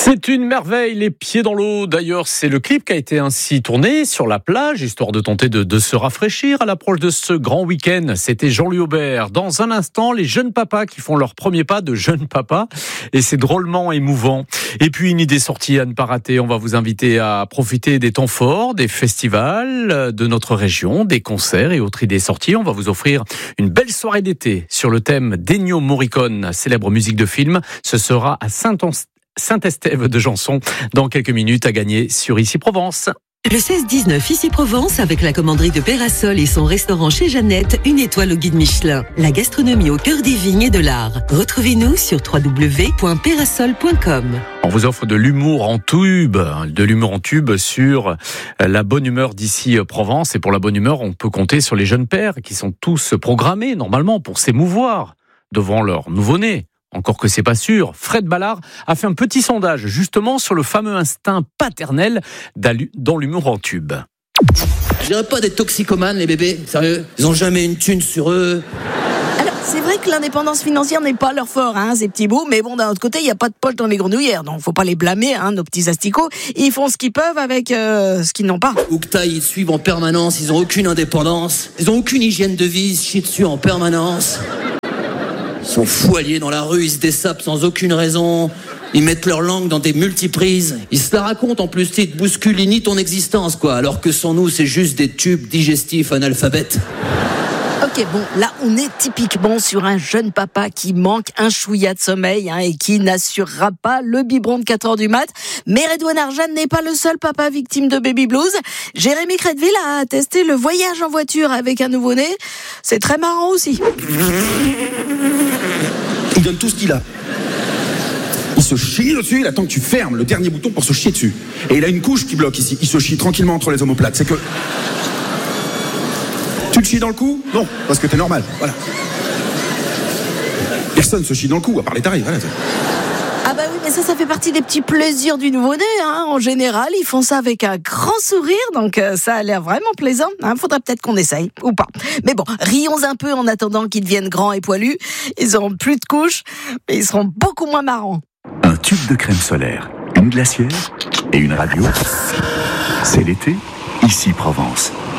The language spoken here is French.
C'est une merveille, les pieds dans l'eau. D'ailleurs, c'est le clip qui a été ainsi tourné sur la plage, histoire de tenter de se rafraîchir à l'approche de ce grand week-end. C'était Jean-Louis Aubert. Dans un instant, les jeunes papas qui font leur premier pas de jeunes papas. Et c'est drôlement émouvant. Et puis, une idée sortie à ne pas rater. On va vous inviter à profiter des temps forts, des festivals de notre région, des concerts et autres idées sorties. On va vous offrir une belle soirée d'été sur le thème d'Ennio Morricone, célèbre musique de film. Ce sera à Saint-Estève de Janson dans quelques minutes, à gagner sur Ici Provence. Le 16-19 Ici Provence avec la commanderie de Pérasol et son restaurant chez Jeannette, une étoile au guide Michelin. La gastronomie au cœur des vignes et de l'art. Retrouvez-nous sur www.perasol.com. On vous offre de l'humour en tube sur la bonne humeur d'Ici Provence. Et pour la bonne humeur, on peut compter sur les jeunes pères qui sont tous programmés normalement pour s'émouvoir devant leur nouveau-né. Encore que c'est pas sûr, Fred Ballard a fait un petit sondage justement sur le fameux instinct paternel dans l'humour en tube. Je dirais pas des toxicomanes, les bébés, sérieux. Ils ont jamais une thune sur eux. Alors, c'est vrai que l'indépendance financière n'est pas leur fort, ces petits bouts, mais bon, d'un autre côté, il n'y a pas de poche dans les grenouillères, donc faut pas les blâmer, nos petits asticots. Ils font ce qu'ils peuvent avec ce qu'ils n'ont pas. Ouktaï, ils suivent en permanence, ils ont aucune indépendance, ils ont aucune hygiène de vie, ils se chient dessus en permanence. Ils sont fous alliés dans la rue, ils se dessapent sans aucune raison. Ils mettent leur langue dans des multiprises. Ils se la racontent en plus, ils te bousculent, ils nient ton existence, quoi. Alors que sans nous, c'est juste des tubes digestifs analphabètes. Ok, bon, là, on est typiquement sur un jeune papa qui manque un chouïa de sommeil et qui n'assurera pas le biberon de 4h du mat. Mais Redouane Arjan n'est pas le seul papa victime de baby blues. Jérémy Crédville a testé le voyage en voiture avec un nouveau-né. C'est très marrant aussi. Il donne tout ce qu'il a. Il se chie dessus, il attend que tu fermes le dernier bouton pour se chier dessus. Et il a une couche qui bloque ici. Il se chie tranquillement entre les omoplates. C'est que... Tu te chies dans le cou ? Non, parce que t'es normal, voilà. Personne se chie dans le cou, à part les tarés, voilà. Ah bah oui, mais ça fait partie des petits plaisirs du nouveau-né. En général, ils font ça avec un grand sourire, donc ça a l'air vraiment plaisant. Faudrait peut-être qu'on essaye, ou pas. Mais bon, rions un peu en attendant qu'ils deviennent grands et poilus. Ils auront plus de couches, mais ils seront beaucoup moins marrants. Un tube de crème solaire, une glacière et une radio. C'est l'été, Ici Provence.